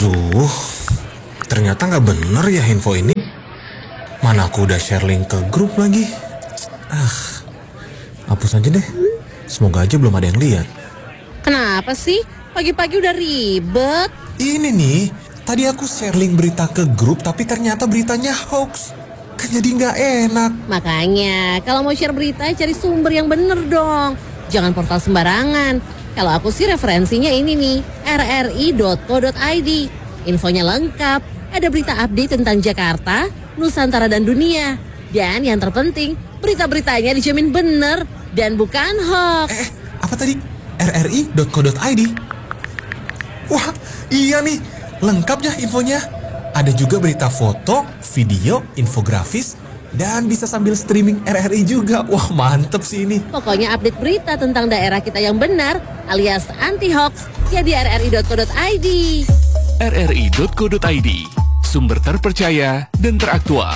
Aduh, ternyata nggak bener ya info ini. Mana aku udah share link ke grup lagi. Hapus aja deh. Semoga aja belum ada yang lihat. Kenapa sih? Pagi-pagi udah ribet. Ini nih, tadi aku share link berita ke grup tapi ternyata beritanya hoax. Kan jadi nggak enak. Makanya, kalau mau share berita cari sumber yang bener dong. Jangan portal sembarangan. Kalau aku sih referensinya ini nih, rri.co.id. Infonya lengkap, ada berita update tentang Jakarta, Nusantara dan dunia. Dan yang terpenting, berita-beritanya dijamin bener dan bukan hoax. Apa tadi? rri.co.id. Wah, iya nih, lengkap ya infonya. Ada juga berita foto, video, infografis, dan bisa sambil streaming RRI juga. Wah, mantep sih ini. Pokoknya update berita tentang daerah kita yang benar, alias anti-hoax, ya di rri.co.id. rri.co.id, sumber terpercaya dan teraktual.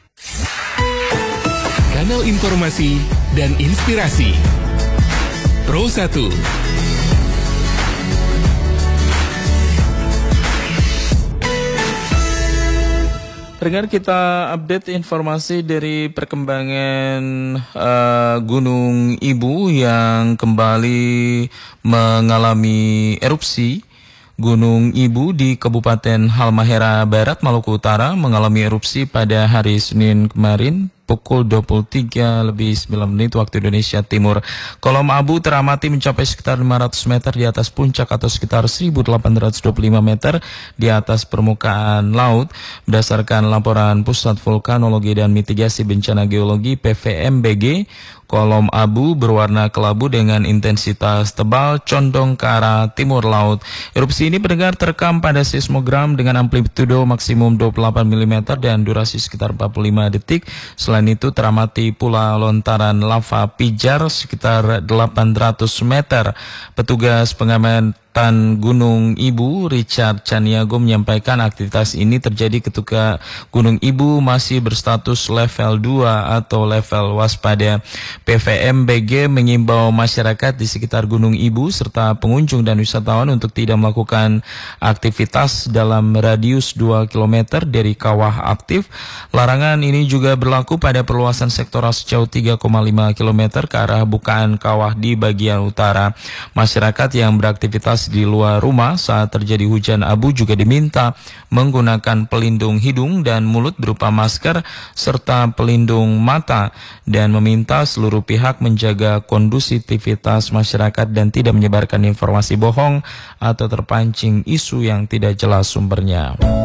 Kanal informasi dan inspirasi. Pro 1. Dengar kita update informasi dari perkembangan Gunung Ibu yang kembali mengalami erupsi. Gunung Ibu di Kabupaten Halmahera Barat, Maluku Utara mengalami erupsi pada hari Senin kemarin pukul 23:09 waktu Indonesia Timur. Kolom abu teramati mencapai sekitar 500 meter di atas puncak atau sekitar 1825 meter di atas permukaan laut. Berdasarkan laporan Pusat Vulkanologi dan Mitigasi Bencana Geologi PVMBG, kolom abu berwarna kelabu dengan intensitas tebal condong ke arah timur laut. Erupsi ini pendengar terekam pada seismogram dengan amplitudo maksimum 28 mm dan durasi sekitar 45 detik. Selain itu teramati pula lontaran lava pijar sekitar 800 meter. Petugas pengamatan Gunung Ibu Richard Chaniago menyampaikan aktivitas ini terjadi ketika Gunung Ibu masih berstatus level 2 atau level waspada. PVMBG mengimbau masyarakat di sekitar Gunung Ibu serta pengunjung dan wisatawan untuk tidak melakukan aktivitas dalam radius 2 km dari kawah aktif. Larangan ini juga berlaku pada perluasan sektoral sejauh 3,5 km ke arah bukaan kawah di bagian utara. Masyarakat yang beraktivitas di luar rumah saat terjadi hujan abu juga diminta menggunakan pelindung hidung dan mulut berupa masker serta pelindung mata dan meminta seluruh pihak menjaga kondusivitas masyarakat dan tidak menyebarkan informasi bohong atau terpancing isu yang tidak jelas sumbernya.